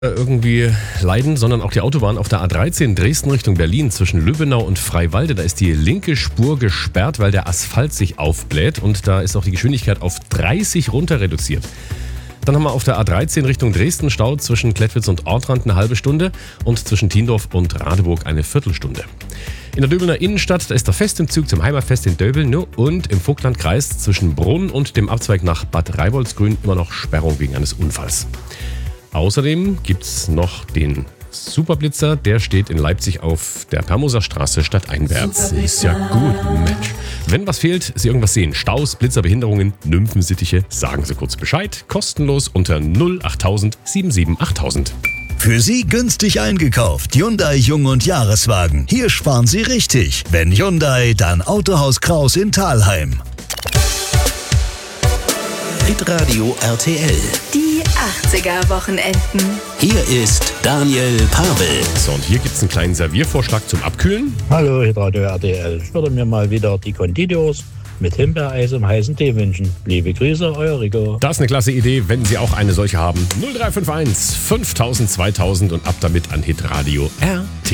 irgendwie leiden, sondern auch die Autobahn auf der A13 Dresden Richtung Berlin zwischen Lübbenau und Freiwalde. Da ist die linke Spur gesperrt, weil der Asphalt sich aufbläht und da ist auch die Geschwindigkeit auf 30 runter reduziert. Dann haben wir auf der A13 Richtung Dresden Stau zwischen Klettwitz und Ortrand eine halbe Stunde und zwischen Tiendorf und Radeburg eine Viertelstunde. In der Döbelner Innenstadt, da ist der Fest im Zug zum Heimatfest in Döbeln und im Vogtlandkreis zwischen Brunn und dem Abzweig nach Bad Reiboldsgrün immer noch Sperrung wegen eines Unfalls. Außerdem gibt es noch den Superblitzer, der steht in Leipzig auf der Permoser Straße stadteinwärts. Ist ja gut, Mensch. Wenn was fehlt, Sie irgendwas sehen, Staus, Blitzer, Behinderungen, Nymphensittiche, sagen Sie kurz Bescheid. Kostenlos unter 08000 77 8000. Für Sie günstig eingekauft. Hyundai Jung- und Jahreswagen. Hier sparen Sie richtig. Wenn Hyundai, dann Autohaus Kraus in Thalheim. Hitradio RTL. Die 80er-Wochenenden. Hier ist Daniel Pavel. So, und hier gibt es einen kleinen Serviervorschlag zum Abkühlen. Hallo, Hitradio RTL. Ich würde mir mal wieder die Conditios mit Himbeereis im heißen Tee wünschen. Liebe Grüße, euer Rico. Das ist eine klasse Idee, wenn Sie auch eine solche haben. 0351 5000 2000 und ab damit an Hitradio RTL.